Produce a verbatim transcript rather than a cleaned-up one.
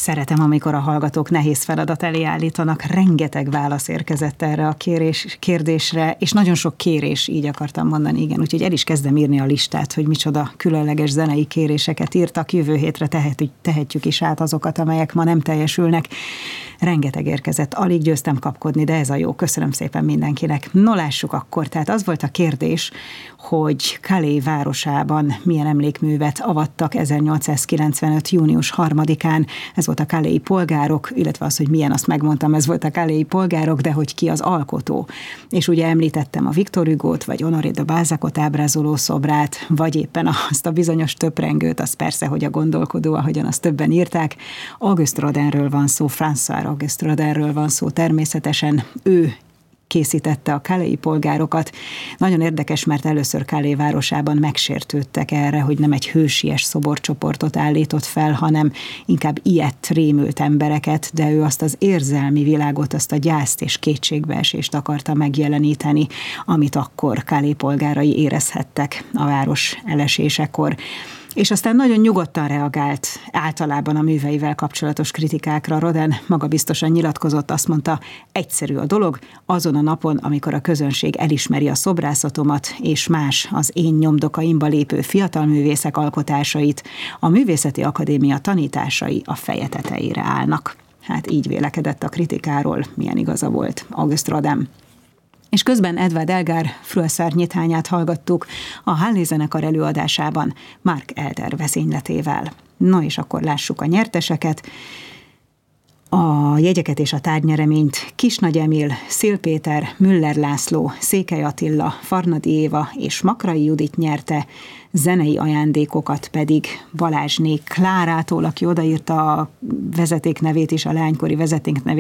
Szeretem, amikor a hallgatók nehéz feladat elé állítanak. Rengeteg válasz érkezett erre a kérés, kérdésre, és nagyon sok kérés, így akartam mondani, igen. Úgyhogy el is kezdem írni a listát, hogy micsoda különleges zenei kéréseket írtak. Jövő hétre tehetjük, tehetjük is át azokat, amelyek ma nem teljesülnek. Rengeteg érkezett, alig győztem kapkodni, de ez a jó. Köszönöm szépen mindenkinek. No, lássuk akkor. Tehát az volt a kérdés, hogy Calais városában milyen emlékművet avattak ezernyolcszázkilencvenöt. június harmadikán. Ez volt a calais-i polgárok, illetve az, hogy milyen, azt megmondtam, ez volt a calais-i polgárok, de hogy ki az alkotó. És ugye említettem a Victor Hugót, vagy Honoré de Balzacot ábrázoló szobrát, vagy éppen azt a bizonyos töprengőt, az persze, hogy a gondolkodó, ahogyan azt többen írták. Auguste Rodinről van szó, François Auguste Rodinről van szó, természetesen ő készítette a calais-i polgárokat. Nagyon érdekes, mert először Calais városában megsértődtek erre, hogy nem egy hősies szoborcsoportot állított fel, hanem inkább ilyet rémült embereket, de ő azt az érzelmi világot, azt a gyászt és kétségbeesést akarta megjeleníteni, amit akkor Calais polgárai érezhettek a város elesésekor. És aztán nagyon nyugodtan reagált általában a műveivel kapcsolatos kritikákra. Rodin magabiztosan nyilatkozott, azt mondta, egyszerű a dolog, azon a napon, amikor a közönség elismeri a szobrászatomat és más az én nyomdokaimba lépő fiatal művészek alkotásait, a Művészeti Akadémia tanításai a feje tetejére állnak. Hát így vélekedett a kritikáról, milyen igaza volt Auguste Rodin. És közben Edvard Elgar Froissart nyithányát hallgattuk a Hallé zenekar előadásában Mark Elder vezényletével. No, és akkor lássuk a nyerteseket. A jegyeket és a tárgynyereményt Kisnagy Emil, Szél Péter, Müller László, Székely Attila, Farnadi Éva és Makrai Judit nyerte, zenei ajándékokat pedig Balázsné Klárától, aki odaírta a vezetéknevét és a leánykori vezetéknevét,